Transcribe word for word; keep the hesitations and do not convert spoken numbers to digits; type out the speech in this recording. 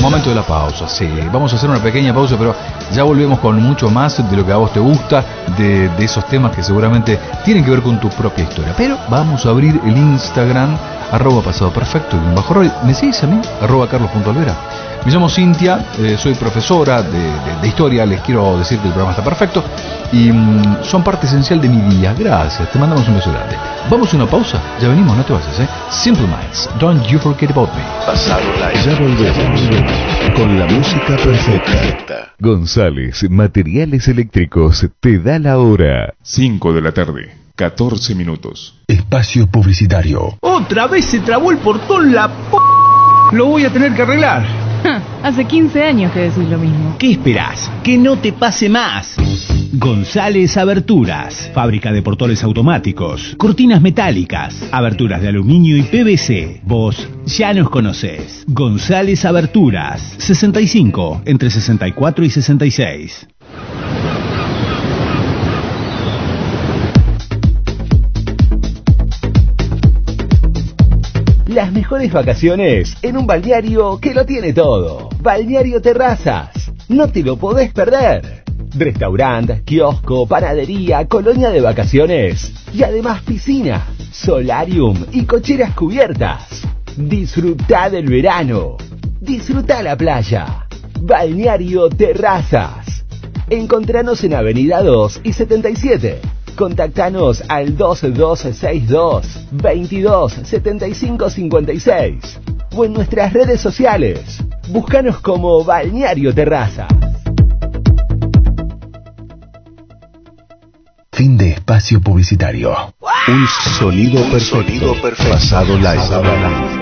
Momento de la pausa, sí. Vamos a hacer una pequeña pausa, pero ya volvemos con mucho más de lo que a vos te gusta, de, de esos temas que seguramente tienen que ver con tu propia historia. Pero vamos a abrir el Instagram, arroba pasado perfecto, y bajo Roy. ¿Me seguís a mí? Arroba carlos.alvera. Me llamo Cintia, eh, soy profesora de, de, de historia, les quiero decir que el programa está perfecto y mmm, son parte esencial de mi día. Gracias, te mandamos un beso grande. Vamos a una pausa, ya venimos, no te vayas, ¿eh? Simple Minds, Don't You Forget About Me. Pasado live. Ya volvemos con la música perfecta. González Materiales Eléctricos te da la hora. cinco de la tarde, catorce minutos. Espacio publicitario. Otra vez se trabó el portón, la p... Lo voy a tener que arreglar. Hace quince años que decís lo mismo. ¿Qué esperás? Que no te pase más. González Aberturas, fábrica de portones automáticos, cortinas metálicas, aberturas de aluminio y P V C. Vos ya nos conocés. González Aberturas, sesenta y cinco, entre sesenta y cuatro y sesenta y seis. Las mejores vacaciones en un balneario que lo tiene todo. Balneario Terrazas. No te lo podés perder. Restaurante, kiosco, panadería, colonia de vacaciones. Y además piscina, solarium y cocheras cubiertas. Disfrutá del verano. Disfrutá la playa. Balneario Terrazas. Encontranos en Avenida dos y setenta y siete. Contactanos al dos dos seis dos, veintidós, setenta y cinco cincuenta y seis o en nuestras redes sociales. Búscanos como Balneario Terraza. Fin de espacio publicitario. Un sonido perfecto. Pasado live.